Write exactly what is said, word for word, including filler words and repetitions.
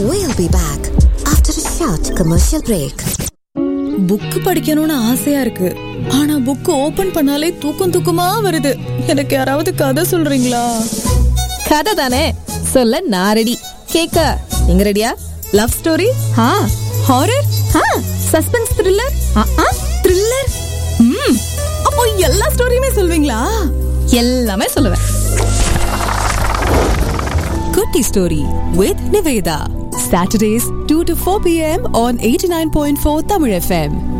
We'll be back after a short commercial break. Book படிக்கணும்னு ஆசையா இருக்கு, ஆனா புக் ஓபன் பண்ணாலே தூக்கம் தூக்கமா வருது. எனக்கு யாராவது கதை சொல்றீங்களா? கதை தானே சொல்ல நான் ரெடி. கேக்க நீங்க ரெடியா? லவ் ஸ்டோரி, ஆ ஹாரர், ஆ சஸ்பென்ஸ் த்ரில்லர், ஆ த்ரில்லர். ம் அப்போ எல்லா ஸ்டோரியுமே சொல்வீங்களா? எல்லாமே சொல்லுவேன். குட்டி story with Niveda. Saturdays two to four p m on eighty-nine point four Tamil F M.